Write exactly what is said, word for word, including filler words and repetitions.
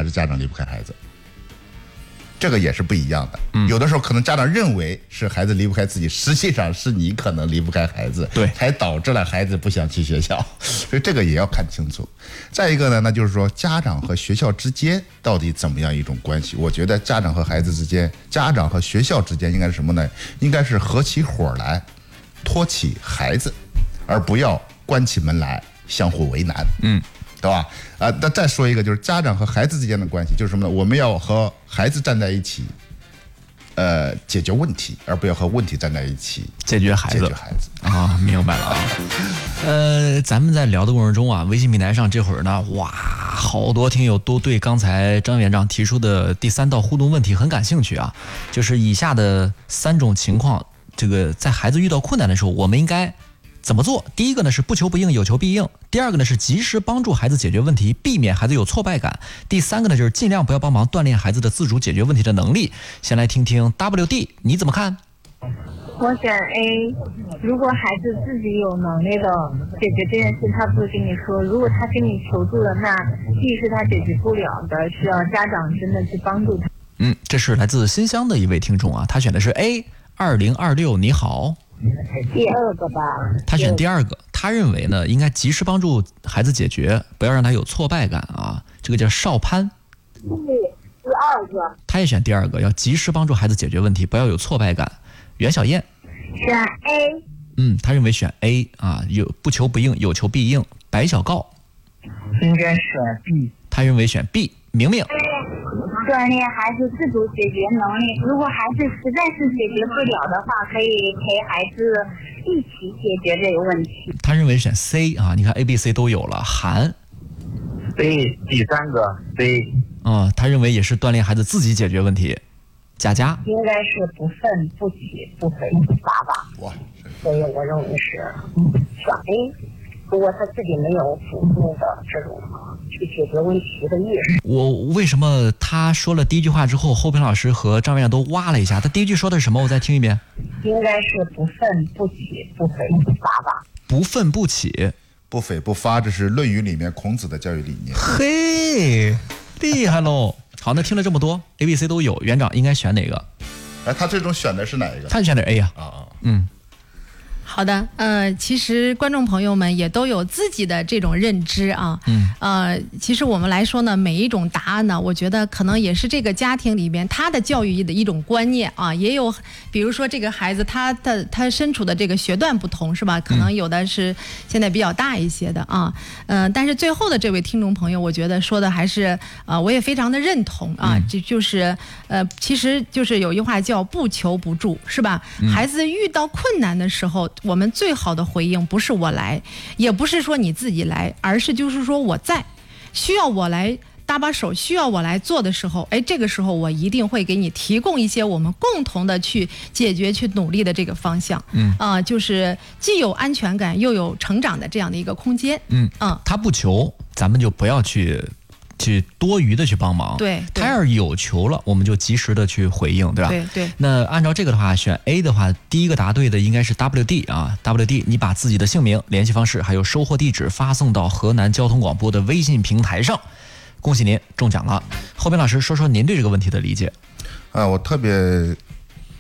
是家长离不开孩子？这个也是不一样的。嗯、有的时候可能家长认为是孩子离不开自己，实际上是你可能离不开孩子， 对， 才导致了孩子不想去学校。所以这个也要看清楚。再一个呢，那就是说家长和学校之间到底怎么样一种关系？我觉得家长和孩子之间，家长和学校之间应该是什么呢？应该是合起伙来，托起孩子，而不要关起门来相互为难。 嗯。 对吧？啊，那再说一个，就是家长和孩子之间的关系，就是什么呢？我们要和孩子站在一起，呃，解决问题，而不要和问题站在一起解决孩子。 解决孩子啊，明白了啊。呃，咱们在聊的过程中啊，微信平台上这会儿呢，哇，好多听友都对刚才张园长提出的第三道互动问题很感兴趣啊，就是以下的三种情况，这个在孩子遇到困难的时候，我们应该怎么做？第一个呢是不求不应，有求必应；第二个呢是及时帮助孩子解决问题，避免孩子有挫败感；第三个呢就是尽量不要帮忙，锻炼孩子的自主解决问题的能力。先来听听 W D 你怎么看？ 我选 A， 如果孩子自己有能力的解决这件事，他不会跟你说；如果他跟你求助了，那第一是他解决不了的，需要家长真的去帮助他。 嗯，这是来自新乡的一位听众啊，他选的是 A。二零二六你好。 第二个吧， 他选第二个，他认为呢，应该及时帮助孩子解决，不要让他有挫败感啊。这个叫邵潘。 第二个， 他也选第二个，要及时帮助孩子解决问题，不要有挫败感。袁小燕选 A。 嗯，他认为选 A 啊，有不求不应，有求必应。白小告应该选 B。 他认为选 B。明明锻炼孩子自主解决能力，如果孩子实在是解决不了的话，可以陪孩子一起解决这个问题。 他认为选 C 啊，你看 A、B、C 都有了。韩 C 第三个 C 啊，他认为也是锻炼孩子自己解决问题。佳佳应该是不愤不起不肥不发吧。 哇， 所以我认为是选 A。如果他自己没有主动的这种去解决问题的意识。 我为什么他说了第一句话之后，后平老师和张院长都哇了一下？他第一句说的是什么？我再听一遍。 应该是不愤不起不肥不发吧。 不愤不起不悱不发，这是《论语》里面孔子的教育理念。 嘿，厉害喽！好，那听了这么多 A、B、C 都有，园长应该选哪个？ 哎，他最终选的是哪一个？ 他选的 A 呀、 啊。啊啊， 嗯。 好的，呃，其实观众朋友们也都有自己的这种认知啊，嗯，呃，其实我们来说呢，每一种答案呢，我觉得可能也是这个家庭里面他的教育的一种观念啊，也有，比如说这个孩子他的他身处的这个学段不同，是吧？可能有的是现在比较大一些的啊，嗯、呃，但是最后的这位听众朋友，我觉得说的还是呃，我也非常的认同啊，这就是呃，其实就是有一句话叫不求不助，是吧？嗯、孩子遇到困难的时候。我们最好的回应不是我来，也不是说你自己来，而是就是说我在，需要我来搭把手，需要我来做的时候，哎，这个时候我一定会给你提供一些我们共同的去解决、去努力的这个方向。嗯啊、呃，就是既有安全感，又有成长的这样的一个空间。嗯嗯， 他不求，咱们就不要去。去多余的去帮忙， 对， 他要是有求了，我们就及时的去回应，对吧？ 对对。 那按照这个的话，选 A 的话，第一个答对的应该是 W D 啊 ，W D， 你把自己的姓名、联系方式还有收货地址发送到河南交通广播的微信平台上，恭喜您中奖了。后边老师说说您对这个问题的理解。 啊，我特别